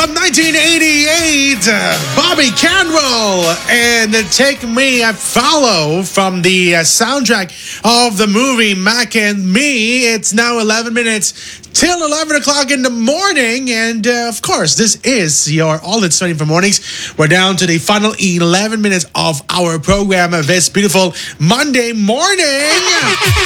From 1988, Bobby Cannavale and Take Me a Follow from the soundtrack of the movie Mac and Me. It's now 11 minutes till 11 o'clock in the morning. And of course, this is your All It's 24 Mornings. We're down to the final 11 minutes of our program this beautiful Monday morning.